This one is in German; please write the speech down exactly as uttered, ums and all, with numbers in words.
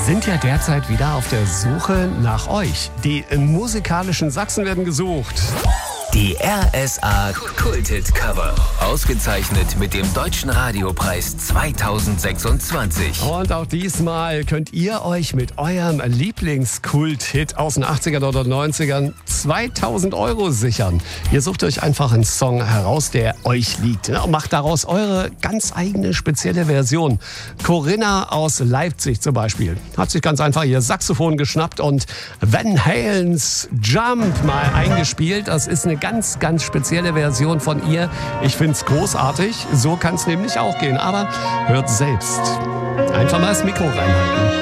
sind ja derzeit wieder auf der Suche nach euch. Die musikalischen Sachsen werden gesucht. Die R S A Kulthit Cover. Ausgezeichnet mit dem Deutschen Radiopreis zweitausendsechsundzwanzig. Und auch diesmal könnt ihr euch mit eurem Lieblingskult-Hit aus den achtzigern oder neunzigern zweitausend Euro sichern. Ihr sucht euch einfach einen Song heraus, der euch liegt. Und macht daraus eure ganz eigene spezielle Version. Corinna aus Leipzig zum Beispiel hat sich ganz einfach ihr Saxophon geschnappt und Van Halens Jump mal eingespielt. Das ist eine ganz, ganz spezielle Version von ihr. Ich finde es großartig. So kann es nämlich auch gehen. Aber hört selbst. Einfach mal das Mikro reinhalten.